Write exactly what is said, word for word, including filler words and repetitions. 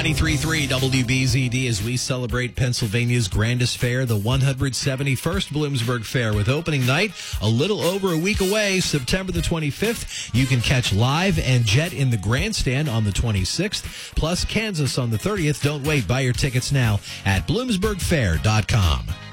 ninety-three point three W B Z D as we celebrate Pennsylvania's grandest fair, the one hundred seventy-first Bloomsburg Fair, with opening night a little over a week away, September the twenty-fifth. You can catch Live and Jet in the grandstand on the twenty-sixth, plus Kansas on the thirtieth. Don't wait. Buy your tickets now at bloomsburg fair dot com.